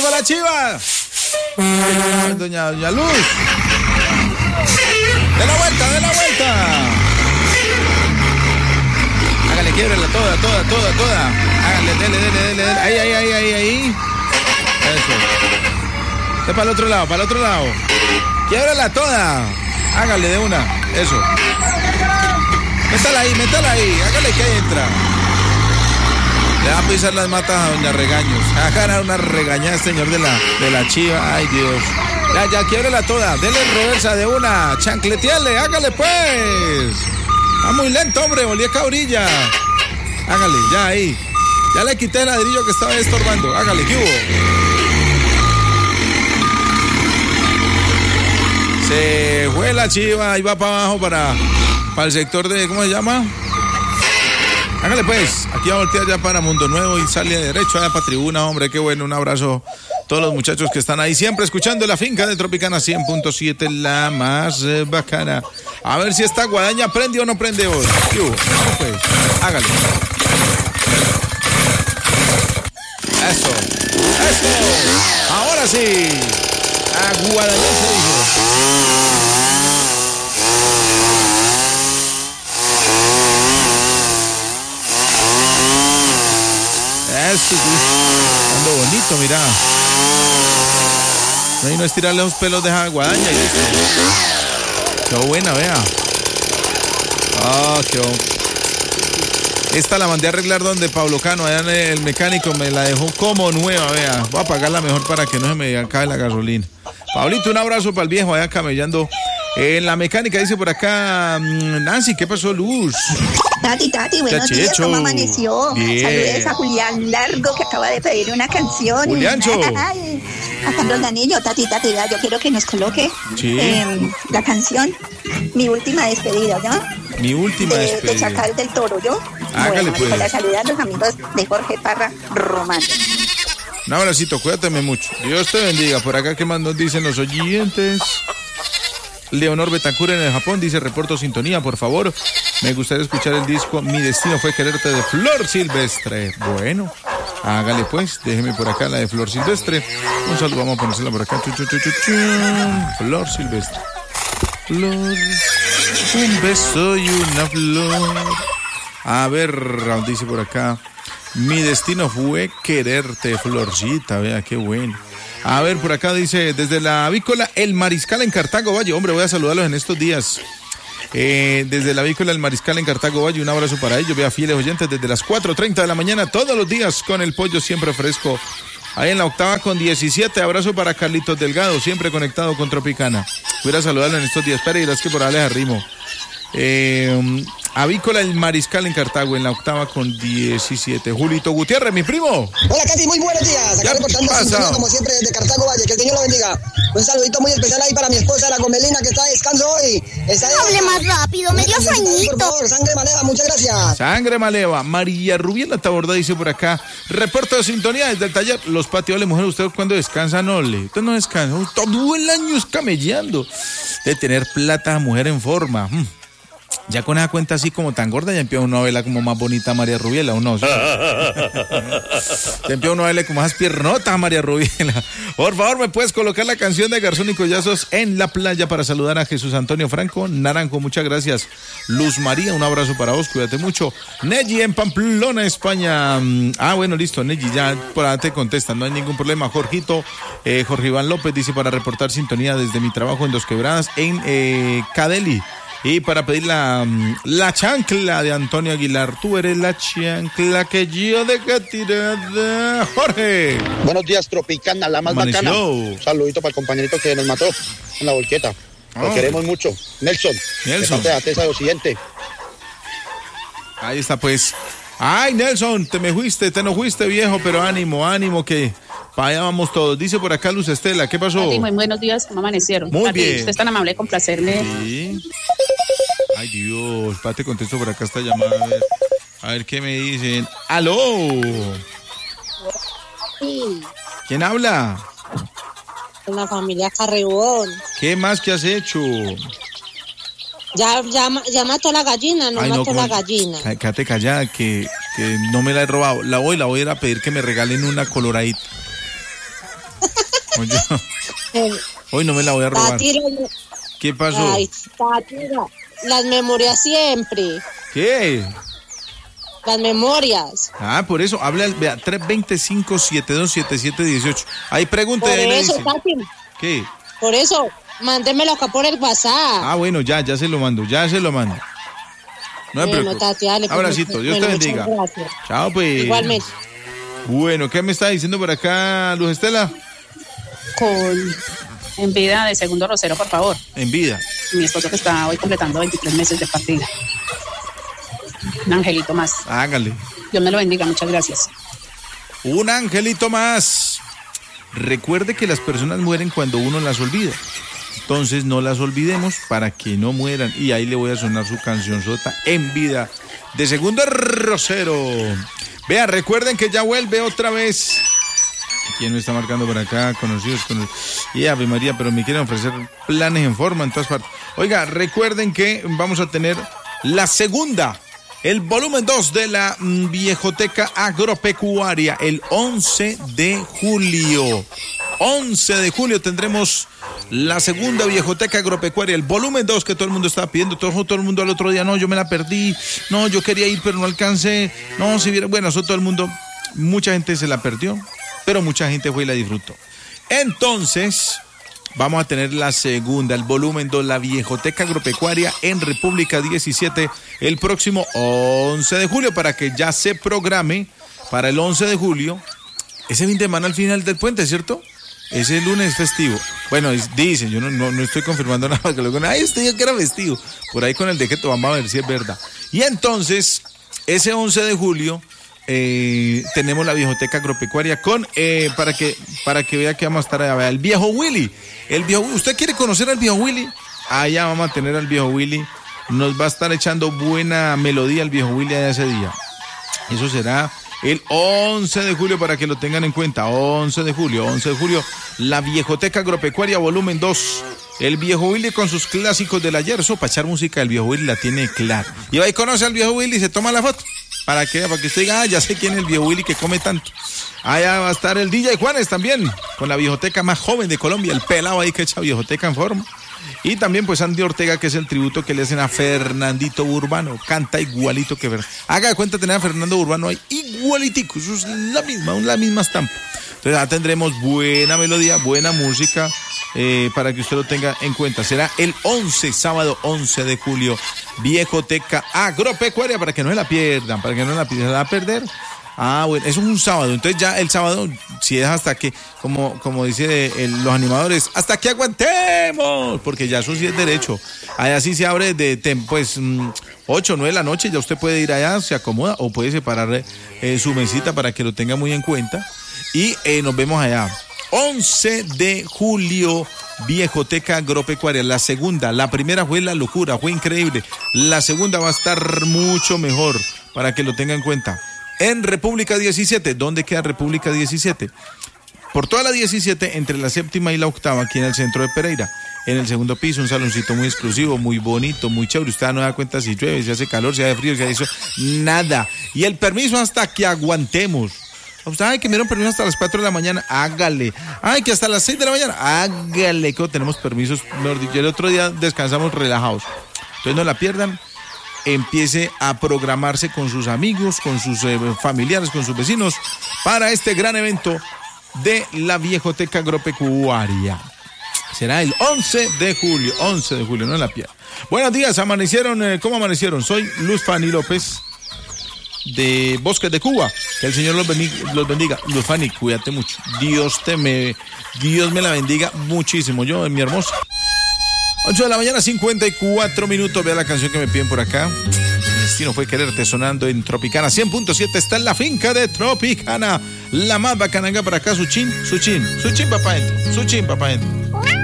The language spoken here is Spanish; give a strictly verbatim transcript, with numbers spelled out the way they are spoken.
va la chiva! Doña, doña Luz. ¡De la vuelta, de la vuelta! Hágale, quiebrela toda, toda, toda, toda. Hágale, dele, dele, dele, dele. Ahí, ahí, ahí, ahí, ahí. Eso. Está para el otro lado, para el otro lado. Quiebrela toda. Hágale de una. Eso. Métala ahí, métala ahí. Hágale que ahí entra. Le va a pisar las matas a doña Regaños. A ganar una regañada, señor de la, de la chiva. Ay, Dios. Ya, ya, quiebrela toda. Dele en reversa de una. Chancleteale, hágale pues. Está muy lento, hombre. Olía cabrilla. Hágale, ya ahí. Ya le quité el ladrillo que estaba estorbando. Hágale, ¿qué hubo? Se fue la chiva. Ahí va para abajo para, para el sector de, ¿cómo se llama? Hágale pues, aquí va a voltear ya para Mundo Nuevo y sale derecho allá para Tribuna, hombre, qué bueno, un abrazo a todos los muchachos que están ahí siempre escuchando la finca de Tropicana cien punto siete, la más eh, bacana. A ver si esta guadaña prende o no prende hoy. Yo, pues, hágale. Eso, eso, ahora sí, a guadaña se dijo. Eso, ando bonito, mira. No, no estirarle los pelos de esa guadaña y listo. Qué buena, vea. Ah, qué bueno. Esta la mandé a arreglar donde Pablo Cano, allá en el mecánico, me la dejó como nueva, vea. Voy a pagarla mejor para que no se me acabe la gasolina. Pablito, un abrazo para el viejo allá camellando en la mecánica. Dice por acá, Nancy, ¿qué pasó, Luz? Tati, Tati, buenos Chachecho. días, ¿cómo amaneció? Bien. Saludes a Julián Largo, que acaba de pedir una canción. Juliancho. Ay, a Carlos Danillo, Tati, Tati, ya, yo quiero que nos coloque Sí. eh, la canción Mi Última Despedida, ¿no? Mi última de, despedida. de Chacal del Toro, ¿yo? Hágale, bueno, pues. Para saludar a los amigos de Jorge Parra Román. Un abracito, cuídate mucho. Dios te bendiga. Por acá, ¿qué más nos dicen los oyentes? Leonor Betancur en el Japón dice, reporto sintonía, por favor. Me gustaría escuchar el disco Mi Destino Fue Quererte de Flor Silvestre. Bueno, hágale pues, déjeme por acá la de Flor Silvestre. Un saludo, vamos a ponérsela por acá. Chu, chu, chu, chu, chu. Flor Silvestre. Flor, un beso y una flor. A ver, dice por acá, mi destino fue quererte, Florcita, vea qué bueno. A ver, por acá dice, desde la avícola El Mariscal en Cartago Valle. Hombre, voy a saludarlos en estos días. Eh, desde la avícola El Mariscal en Cartago Valle, un abrazo para ellos. Vea, fieles oyentes, desde las cuatro treinta de la mañana, todos los días, con el pollo siempre fresco. Ahí en la octava con diecisiete, abrazo para Carlitos Delgado, siempre conectado con Tropicana. Voy a saludarlo en estos días. Espera, y verás que por darles arrimo. Eh, Avícola El Mariscal en Cartago, en la octava con diecisiete. Julito Gutiérrez, mi primo. Hola, Katy, muy buenos días. Acá reportando sintonía, como siempre, desde Cartago Valle. Que el Señor lo bendiga. Un saludito muy especial ahí para mi esposa, la Gomelina, que está de descanso hoy. Está de... Hable más rápido, me dio sueñito. Por favor, Sangre Maleva, muchas gracias. Sangre Maleva. María Rubiela Taborda dice por acá, reporto de sintonía desde el taller. Los patios de mujer, ¿usted cuando descansa? No, le. Usted no descansa. Todo el año es camellando. De tener plata, mujer en forma. Hmm. Ya con esa cuenta así como tan gorda, ya empieza uno a verla como más bonita a María Rubiela, ¿o no? Ya empieza uno a verle como más piernotas a María Rubiela. Por favor, ¿me puedes colocar la canción de Garzón y Collazos en la playa para saludar a Jesús Antonio Franco Naranjo? Muchas gracias. Luz María, un abrazo para vos, cuídate mucho. Neji en Pamplona, España. Ah, bueno, listo, Neji, ya por ahí te contestan, no hay ningún problema. Jorgito, eh, Jorge Iván López dice para reportar sintonía desde mi trabajo en Dos Quebradas, en eh, Cadeli. Y para pedir la, la chancla de Antonio Aguilar. Tú eres la chancla que yo dejé tirada. Jorge. Buenos días, Tropicana, la más Amaneció. bacana. Un saludito para el compañerito que nos mató en la volqueta. Lo Oh. queremos mucho. Nelson. Nelson. De parte de Atesa de Occidente. Ahí está pues. Ay, Nelson, te me fuiste, te no fuiste, viejo, pero ánimo, ánimo que para allá vamos todos. Dice por acá Luz Estela, ¿qué pasó? Pati, muy buenos días, ¿cómo amanecieron? Muy Pati, bien. Usted es tan amable de complacerme. Sí. Ay, Dios, pate, contesto por acá esta llamada. A ver, a ver qué me dicen. ¡Aló! Sí, ¿Quién habla? con la familia Carrebón. ¿Qué más que has hecho? Ya, ya, ya mató la gallina, no Ay, mató ¿cómo? la gallina. Ay, quédate callada, que, que no me la he robado. La voy, la voy a ir a pedir que me regalen una coloradita. Oye, Eh, hoy no me la voy a robar. Tati, las- ¿Qué pasó? Ay, Tati, la- las memorias siempre. ¿Qué? Las memorias. Ah, por eso, habla, al- vea, tres dos cinco, siete dos siete siete uno ocho. Ahí pregunta Por y ahí le eso, dice. Tati, ¿Qué? por eso, mándemelo acá por el WhatsApp. Ah, bueno, ya, ya se lo mando, ya se lo mando. No me Bueno, preocupes. Tati, dale, pues, Abracito, Dios bueno, te muchas bendiga. gracias. Chao, pues. Igualmente. Bueno, ¿qué me está diciendo por acá, Luz Estela? Con en vida de segundo rosero, por favor. En vida. Mi esposo que está hoy completando veintitrés meses de partida. Un angelito más. Hágale. Dios me lo bendiga, muchas gracias. Un angelito más. Recuerde que las personas mueren cuando uno las olvida. Entonces no las olvidemos para que no mueran. Y ahí le voy a sonar su canción sota en vida de segundo rosero. Vean, recuerden que ya vuelve otra vez. ¿Quién me está marcando por acá? Conocidos, con y Ave María, pero me quieren ofrecer planes en forma en todas partes. Oiga, recuerden que vamos a tener la segunda, el volumen dos de la mm, Viejoteca Agropecuaria, el once de julio. once de julio tendremos la segunda Viejoteca Agropecuaria, el volumen dos que todo el mundo estaba pidiendo. Todo, todo el mundo al otro día, no, yo me la perdí, no, yo quería ir pero no alcancé, no, si viera, bueno, eso todo el mundo, mucha gente se la perdió, pero mucha gente fue y la disfrutó. Entonces, vamos a tener la segunda, el volumen dos, la Viejoteca Agropecuaria en República diecisiete, el próximo once de julio, para que ya se programe para el once de julio, ese fin de semana al final del puente, ¿cierto? Ese lunes festivo. Bueno, dicen, yo no, no, no estoy confirmando nada, que luego, ay, usted dijo que era festivo. Por ahí con el decreto vamos a ver si es verdad. Y entonces, ese once de julio, eh, tenemos la Viejoteca Agropecuaria con, eh, para que para que vea que vamos a estar allá, el viejo Willy. El viejo, ¿usted quiere conocer al viejo Willy? Allá vamos a tener al viejo Willy. Nos va a estar echando buena melodía el viejo Willy allá ese día. Eso será el once de julio para que lo tengan en cuenta. once de julio, once de julio, la Viejoteca Agropecuaria volumen dos. El viejo Willy con sus clásicos del ayer. Eso para echar música, el viejo Willy la tiene clara. Y va y conoce al viejo Willy y se toma la foto. Para que, para que usted diga, ah, ya sé quién es el viejo Willy que come tanto. Allá va a estar el D J Juanes también, con la Viejoteca más joven de Colombia, el pelado ahí que echa Viejoteca en forma. Y también pues Andy Ortega, que es el tributo que le hacen a Fernandito Urbano. Canta igualito que Fer. Haga de cuenta tener a Fernando Urbano ahí igualitico. Eso es la misma, la misma estampa. Entonces ya tendremos buena melodía, buena música, eh, para que usted lo tenga en cuenta. Será el once, sábado once de julio, Viejoteca Agropecuaria, para que no se la pierdan, para que no la pierdan a perder. Ah, bueno, eso es un sábado. Entonces ya el sábado, si es hasta que, como, como dice el, los animadores, hasta que aguantemos, porque ya eso sí es derecho. Allá sí se abre de, pues, ocho, nueve de la noche, ya usted puede ir allá, se acomoda, o puede separar eh, su mesita para que lo tenga muy en cuenta. Y eh, nos vemos allá. once de julio, Viejoteca Agropecuaria, la segunda. La primera fue la locura, fue increíble. La segunda va a estar mucho mejor, para que lo tenga en cuenta. En República diecisiete, ¿dónde queda República diecisiete? Por toda la diecisiete, entre la séptima y la octava, aquí en el centro de Pereira. En el segundo piso, un saloncito muy exclusivo, muy bonito, muy chévere. Usted no da cuenta si llueve, si hace calor, si hace frío, si hace eso, nada. Y el permiso hasta que aguantemos. Usted, ay, que me dieron permiso hasta las cuatro de la mañana, hágale. Ay, que hasta las seis de la mañana, hágale, que tenemos permisos, mejor dicho. El otro día descansamos relajados. Entonces no la pierdan. Empiece a programarse con sus amigos, con sus eh, familiares, con sus vecinos, para este gran evento de la Viejoteca Agropecuaria. Será el once de julio, once de julio, no la pierdan. Buenos días, amanecieron, eh, ¿cómo amanecieron? Soy Luz Fanny López, de Bosques de Cuba. Que el Señor los bendiga, los bendiga. Luz Fanny, cuídate mucho. Dios te me, Dios me la bendiga muchísimo. Yo, mi hermosa. ocho de la mañana, cincuenta y cuatro minutos. Vea la canción que me piden por acá. Mi destino fue quererte, sonando en Tropicana cien punto siete. Está en la finca de Tropicana. La más bacananga para acá, su chin, su chin, su chin, papá, su chin, papá.